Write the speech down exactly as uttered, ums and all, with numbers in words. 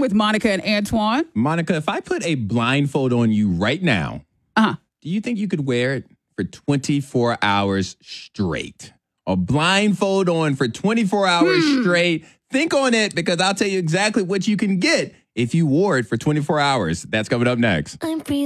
with Monica and Antoine. Monica, if I put a blindfold on you right now, Uh-huh. do you think you could wear it for twenty-four hours straight? A blindfold on for twenty-four hours Hmm. straight. Think on it, because I'll tell you exactly what you can get if you wore it for twenty-four hours. That's coming up next. I'm free.